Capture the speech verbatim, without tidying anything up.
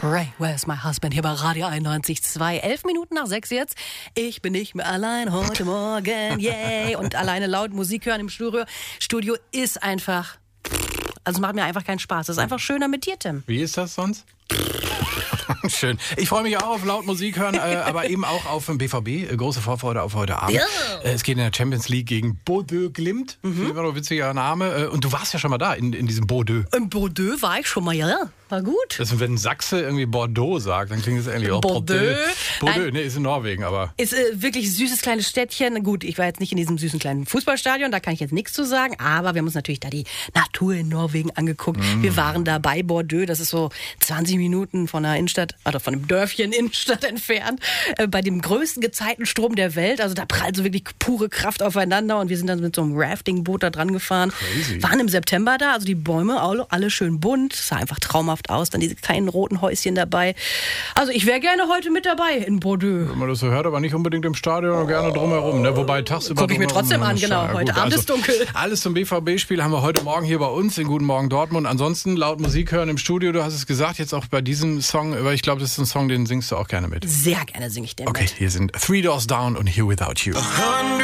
Ray, where's my husband? Hier bei Radio einundneunzig Komma zwei. Elf Minuten nach sechs jetzt. Ich bin nicht mehr allein heute Morgen, yay. Und alleine laut Musik hören im Studio, Studio ist einfach, also macht mir einfach keinen Spaß. Das ist einfach schöner mit dir, Tim. Wie ist das sonst? Schön. Ich freue mich auch auf laut Musik hören, äh, aber eben auch auf den B V B. Äh, große Vorfreude auf heute Abend. Ja. Äh, es geht in der Champions League gegen Bordeaux Glimt. Mhm. Immer noch ein witziger Name. Äh, und du warst ja schon mal da, in, in diesem Bordeaux. In Bordeaux war ich schon mal, ja. War gut. Das, wenn ein Sachse irgendwie Bordeaux sagt, dann klingt es eigentlich auch Bordeaux. Bordeaux, Bordeaux. Nee, ist in Norwegen, aber... Ist äh, wirklich ein süßes kleines Städtchen. Gut, ich war jetzt nicht in diesem süßen kleinen Fußballstadion, da kann ich jetzt nichts zu sagen, aber wir haben uns natürlich da die Natur in Norwegen angeguckt. Mm. Wir waren da bei Bordeaux, das ist so zwanzig Minuten von der Innenstadt, oder von dem Dörfchen Innenstadt entfernt, äh, bei dem größten Gezeitenstrom der Welt. Also da prallt so wirklich pure Kraft aufeinander und wir sind dann mit so einem Raftingboot da dran gefahren. Crazy. Waren im September da, also die Bäume alle, alle schön bunt, sah einfach traumhaft aus, dann diese kleinen roten Häuschen dabei. Also ich wäre gerne heute mit dabei in Bordeaux. Wenn man das so hört, aber nicht unbedingt im Stadion, oh. gerne drumherum. Ne? Wobei tagsüber... Gucke ich mir trotzdem an, genau. Ja, heute gut, Abend also, ist dunkel. Alles zum B V B-Spiel haben wir heute Morgen hier bei uns in Guten Morgen Dortmund. Ansonsten laut Musik hören im Studio, du hast es gesagt, jetzt auch bei diesem Song, weil ich glaube, das ist ein Song, den singst du auch gerne mit. Sehr gerne singe ich den Okay, mit. Hier sind Three Doors Down und Here Without You.